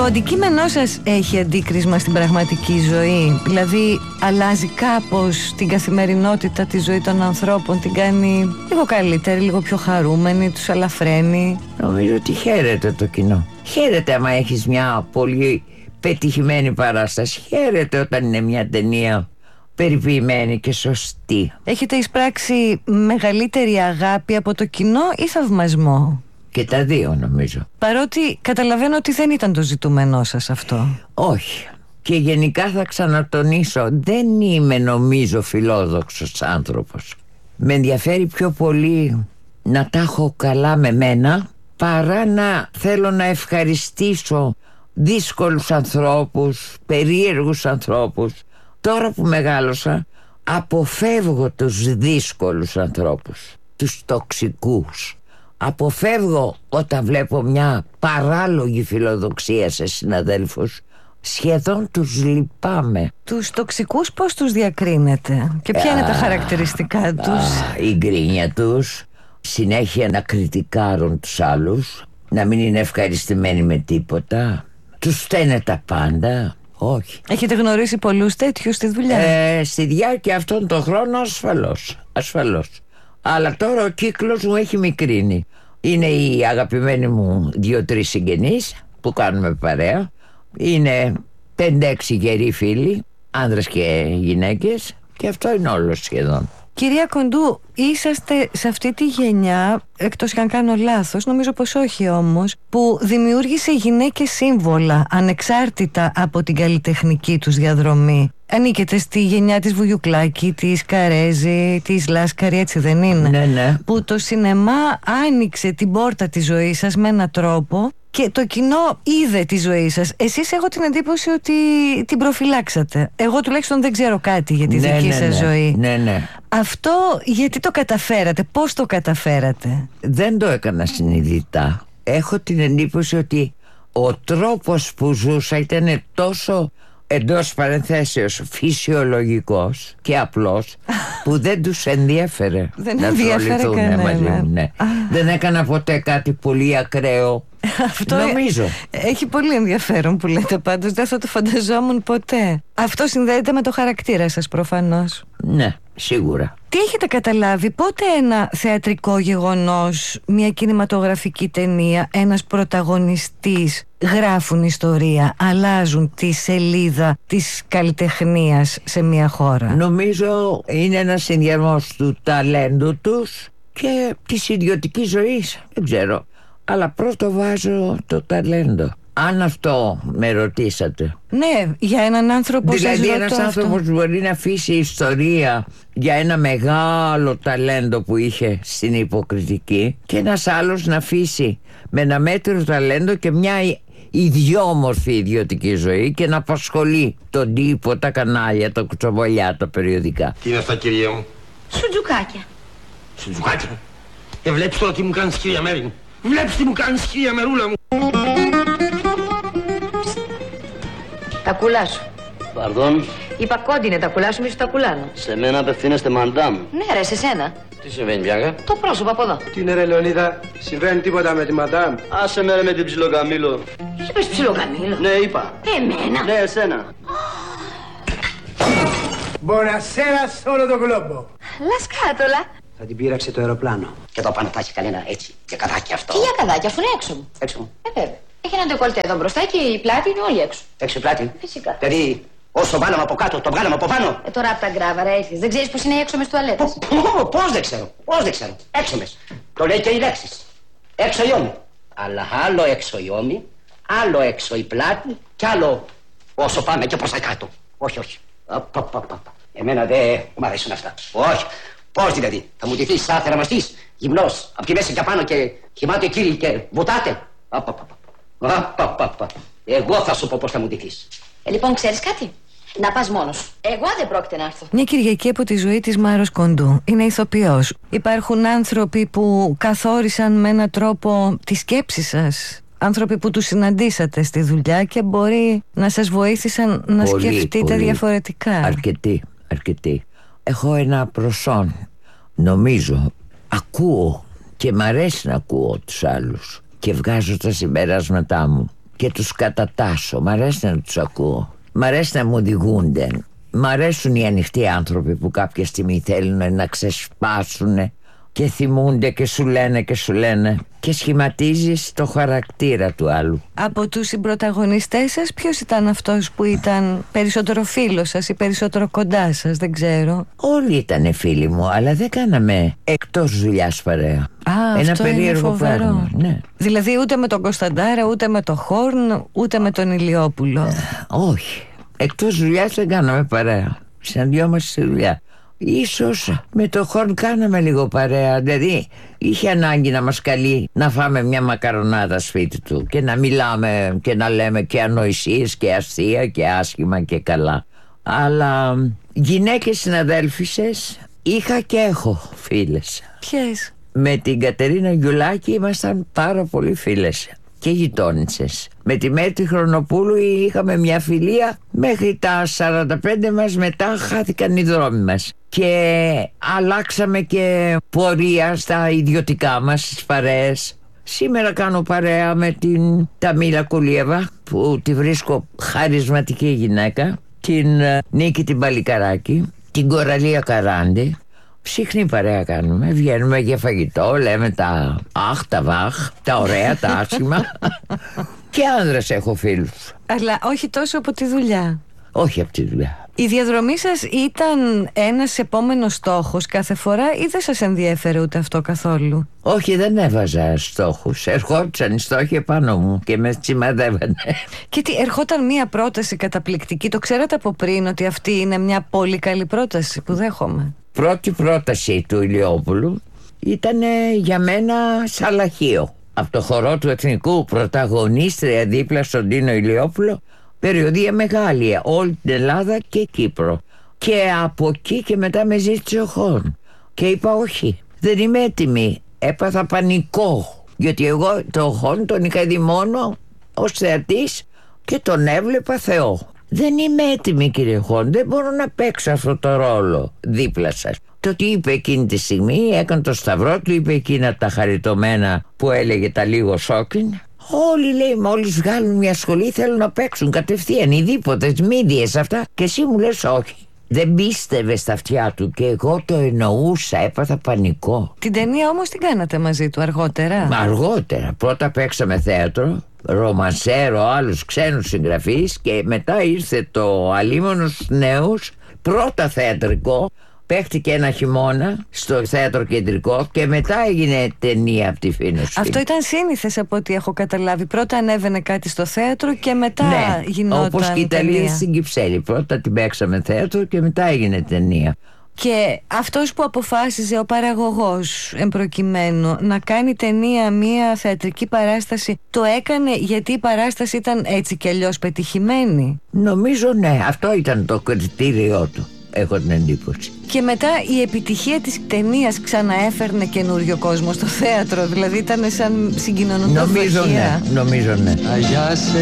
Το αντικείμενό σας έχει αντίκρισμα στην πραγματική ζωή? Δηλαδή αλλάζει κάπως την καθημερινότητα, τη ζωή των ανθρώπων, την κάνει λίγο καλύτερη, λίγο πιο χαρούμενη, τους αλαφραίνει? Νομίζω ότι χαίρεται το κοινό. Χαίρεται άμα έχεις μια πολύ πετυχημένη παράσταση. Χαίρεται όταν είναι μια ταινία περιποιημένη και σωστή. Έχετε εισπράξει μεγαλύτερη αγάπη από το κοινό ή θαυμασμό? Και τα δύο νομίζω. Παρότι καταλαβαίνω ότι δεν ήταν το ζητούμενό σας αυτό. Όχι. Και γενικά θα ξανατονίσω, δεν είμαι νομίζω φιλόδοξος άνθρωπος. Με ενδιαφέρει πιο πολύ να τα έχω καλά με μένα, παρά να θέλω να ευχαριστήσω δύσκολους ανθρώπους, περίεργους ανθρώπους. Τώρα που μεγάλωσα, αποφεύγω τους δύσκολους ανθρώπους, τους τοξικούς. Αποφεύγω όταν βλέπω μια παράλογη φιλοδοξία σε συναδέλφους. Σχεδόν τους λυπάμαι. Τους τοξικούς πώς τους διακρίνετε και ποια είναι τα χαρακτηριστικά τους? Η γκρίνια τους, συνέχεια να κριτικάρουν τους άλλους, να μην είναι ευχαριστημένοι με τίποτα, τους φταίνε τα πάντα. Όχι. Έχετε γνωρίσει πολλούς τέτοιους στη δουλειά? Στη διάρκεια αυτών των χρόνων ασφαλώς. Αλλά τώρα ο κύκλος μου έχει μικρύνει. Είναι οι αγαπημένοι μου 2-3 συγγενείς που κάνουμε παρέα. Είναι 5-6 γεροί φίλοι, άνδρες και γυναίκες, και αυτό είναι όλο σχεδόν. Κυρία Κοντού, είσαστε σε αυτή τη γενιά, εκτός κι αν κάνω λάθος, νομίζω πως όχι όμως, που δημιούργησε γυναίκες σύμβολα ανεξάρτητα από την καλλιτεχνική τους διαδρομή. Ανήκετε στη γενιά της Βουγιουκλάκη, της Καρέζη, της Λάσκαρη, έτσι δεν είναι? Ναι. Που το σινεμά άνοιξε την πόρτα της ζωής σας με έναν τρόπο και το κοινό είδε τη ζωή σας. Εσείς έχω την εντύπωση ότι την προφυλάξατε. Εγώ τουλάχιστον δεν ξέρω κάτι για τη δική σας ζωή. Ναι. Αυτό γιατί το καταφέρατε? Πώς το καταφέρατε? Δεν το έκανα συνειδητά. Έχω την εντύπωση ότι ο τρόπος που ζούσα ήταν τόσο, εντός παρενθέσεως, φυσιολογικός και απλός, που δεν τους ενδιέφερε να ασχοληθούν μαζί μου. Ναι. Δεν έκανα ποτέ κάτι πολύ ακραίο. Αυτό νομίζω. Έχει πολύ ενδιαφέρον που λέτε, πάντως δεν θα το φανταζόμουν ποτέ. Αυτό συνδέεται με το χαρακτήρα σας προφανώς. Ναι, σίγουρα. Τι έχετε καταλάβει, πότε ένα θεατρικό γεγονός, μια κινηματογραφική ταινία, ένας πρωταγωνιστής γράφουν ιστορία, αλλάζουν τη σελίδα της καλλιτεχνίας σε μια χώρα? Νομίζω είναι ένας συνδυασμός του ταλέντου τους και της ιδιωτικής ζωής. Δεν ξέρω. Αλλά πρώτο βάζω το ταλέντο. Αν αυτό με ρωτήσατε. Ναι, για έναν άνθρωπο. Δηλαδή ένας άνθρωπος μπορεί να αφήσει ιστορία για ένα μεγάλο ταλέντο που είχε στην υποκριτική, και ένας άλλος να αφήσει με ένα μέτριο ταλέντο και μια ιδιόμορφη ιδιωτική ζωή και να απασχολεί τον τύπο, τα κανάλια, τα κουτσομπολιά, τα περιοδικά. Τι είναι αυτά, κυρία μου? Σουτζουκάκια. Σουτζουκάκια? Βλέπεις τώρα τι μου κάνεις, κυρία Μέρη μου? Βλέπεις τι μου κάνεις, κυρία Μερούλα μου? Τα κουλά σου. Παρδόν. Είπα κόντινε τα κουλά σου, μη σου τα κουλάνω. Σε μένα απευθύνεστε μαντάμ. Ναι ρε, σε σένα. Τι συμβαίνει, Μπιάγκα? Το πρόσωπο από εδώ. Τι είναι ρε Λεωνίδα, συμβαίνει τίποτα με τη μαντάμ? Άσε με ρε με την ψιλοκαμήλο. Είπες ψιλοκαμήλο? Ναι, είπα. Εμένα? Ναι, εσένα. Buonasera όλο το γλόμπο. Λασκάτολα. Θα την πείραξε το αεροπλάνο. Και εδώ πάνω θα έχει κανένα έτσι, για καδάκι αυτό. Τι για καδάκια, αφού είναι έξω μου. Έξω μου. Βέβαια. Έχει ένα ντεκολτέ εδώ μπροστά και η πλάτη είναι όλη έξω. Έξω η πλάτη. Φυσικά. Δηλαδή, όσο βάλαμε από κάτω, το βγάλαμε από πάνω. Τώρα από τα γκράβαρα έρθεις. Δεν ξέρεις πως είναι έξω μες τουαλέτες? Πώς δεν ξέρω, πώς δεν ξέρω. Έξω μες. Το λέει και οι λέξεις. Έξω η ώμη. Αλλά άλλο έξω η ώμη, άλλο έξω η πλάτη κι άλλο όσο πάμε και προς τα κάτω. Όχι. Εμένα δεν μου αρέσουν αυτά. Όχι. Πώς δηλαδή, θα μου ντυθείς σαν θεραπευτής, γυμνός, απ' τη μέση και πάνω και κοιμάται κύριοι και βουτάτε. Εγώ θα σου πω πώς θα μου ντυθείς. Λοιπόν, ξέρεις κάτι? Να πας μόνος σου. Εγώ δεν πρόκειται να έρθω. Μια Κυριακή από τη ζωή της Μάρος Κοντού. Είναι ηθοποιός. Υπάρχουν άνθρωποι που καθόρισαν με έναν τρόπο τη σκέψη σας. Άνθρωποι που τους συναντήσατε στη δουλειά και μπορεί να σας βοήθησαν να σκεφτείτε διαφορετικά. Αρκετοί. Έχω ένα προσόν. Νομίζω, ακούω και μ' αρέσει να ακούω τους άλλους και βγάζω τα συμπεράσματά μου. και τους κατατάσσω. Μ' αρέσει να τους ακούω. Μ' αρέσει να μου οδηγούνται. Μ' αρέσουν οι ανοιχτοί άνθρωποι που κάποια στιγμή θέλουν να ξεσπάσουν και θυμούνται και σου λένε και σχηματίζεις το χαρακτήρα του άλλου. Από τους συμπροταγωνιστές σας ποιος ήταν αυτός που ήταν περισσότερο φίλος σας ή περισσότερο κοντά σας? Δεν ξέρω. Όλοι ήτανε φίλοι μου, αλλά δεν κάναμε εκτός δουλειάς παρέα. Ένα αυτό περίεργο πράγμα. Ναι. Δηλαδή ούτε με τον Κωνσταντάρα, ούτε με τον Χόρν, ούτε με τον Ηλιόπουλο. Όχι. Εκτός δουλειάς δεν κάναμε παρέα. Συναντιόμαστε στη δουλειά. Ίσως με το Χόρν κάναμε λίγο παρέα. Δηλαδή είχε ανάγκη να μας καλεί να φάμε μια μακαρονάδα σπίτι του και να μιλάμε και να λέμε και ανοησίες και αστεία και άσχημα και καλά. Αλλά γυναίκες συναδέλφισες είχα και έχω φίλες. Ποιες? Με την Κατερίνα Γιουλάκη ήμασταν πάρα πολύ φίλες και γειτόνισσες. Με τη Μέρτη Χρονοπούλου είχαμε μια φιλία μέχρι τα 45 μας. Μετά χάθηκαν οι δρόμοι μας και αλλάξαμε και πορεία στα ιδιωτικά μας, στις παρέες. Σήμερα κάνω παρέα με την Ταμίλα Κουλίεβα, που τη βρίσκω χαρισματική γυναίκα, την Νίκη την Παλικαράκη, την Κοραλία Καράντη. Συχνή παρέα κάνουμε, βγαίνουμε για φαγητό, λέμε τα αχ, τα βαχ, τα ωραία, τα άσχημα. Και άνδρες έχω φίλους. Αλλά όχι τόσο από τη δουλειά. Όχι από τη δουλειά. Η διαδρομή σας ήταν ένας επόμενος στόχος κάθε φορά ή δεν σας ενδιέφερε ούτε αυτό καθόλου? Όχι, δεν έβαζα στόχους. Ερχόντουσαν οι στόχοι επάνω μου και με τσιμαδεύανε. Και τι, ερχόταν μια πρόταση καταπληκτική? Το ξέρατε από πριν ότι αυτή είναι μια πολύ καλή πρόταση που δέχομαι? Πρώτη πρόταση του Ηλιόπουλου ήταν για μένα σαλαχείο. Από το χορό του Εθνικού, πρωταγωνίστρια δίπλα στον Τίνο Ηλιόπουλο, περιοδία μεγάλη, όλη την Ελλάδα και Κύπρο. Και από εκεί και μετά με ζήτησε ο Χόρν. Και είπα όχι, δεν είμαι έτοιμη. Έπαθα πανικό. Γιατί εγώ τον Χόρν τον είχα δει μόνο ως θεατής και τον έβλεπα Θεό. Δεν είμαι έτοιμη, κύριε Χόρν, δεν μπορώ να παίξω αυτό το ρόλο δίπλα σας. Το τι είπε εκείνη τη στιγμή, έκανε το σταυρό του, είπε εκείνα τα χαριτωμένα που έλεγε τα λίγο σόκιν. Όλοι, λέει, μόλις βγάλουν μια σχολή θέλουν να παίξουν κατευθείαν, ειδήποτες, μύδιες αυτά. Και εσύ μου λες όχι. Δεν πίστευε στα αυτιά του και εγώ το εννοούσα, έπαθα πανικό. Την ταινία όμως την κάνατε μαζί του αργότερα? Αργότερα, πρώτα παίξαμε θέατρο, ρομανσέρο, άλλους ξένους συγγραφείς, και μετά ήρθε το Αλίμονος Νέους, πρώτα θεατρικό. Παίχτηκε ένα χειμώνα στο θέατρο κεντρικό και μετά έγινε ταινία από τη Φίνος. Αυτό ήταν σύνηθες από ό,τι έχω καταλάβει. Πρώτα ανέβαινε κάτι στο θέατρο και μετά γινόταν όπως και η Ιταλία στην Κυψέλη. Πρώτα την παίξαμε θέατρο και μετά έγινε ταινία. Και αυτός που αποφάσιζε, ο παραγωγός εμπροκειμένου, να κάνει ταινία, μια θεατρική παράσταση, το έκανε γιατί η παράσταση ήταν έτσι κι αλλιώς πετυχημένη? Νομίζω ναι, αυτό ήταν το κριτήριό του. Έχω την εντύπωση. Και μετά η επιτυχία της ταινίας ξαναέφερνε καινούριο κόσμο στο θέατρο. Δηλαδή ήταν σαν συγκοινωνιότητα. Νομίζω ναι.